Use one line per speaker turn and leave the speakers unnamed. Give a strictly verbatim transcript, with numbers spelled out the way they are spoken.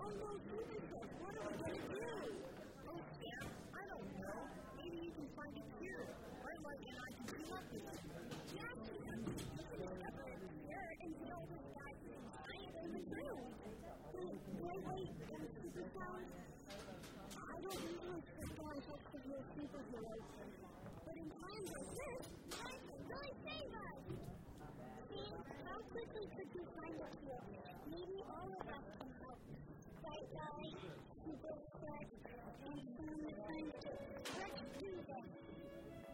found no superstars. What are we going to do? Oh, Sam, I don't know. Maybe you can find a cure. Right like and I can team up with you. Yeah, Sam. You can discover a cure and get all those guys in giant in the room. Wait, wait, and superstars? I don't usually stick on such to be a superhero. But in times like this, life can really save us. See, how quickly could you find a cure?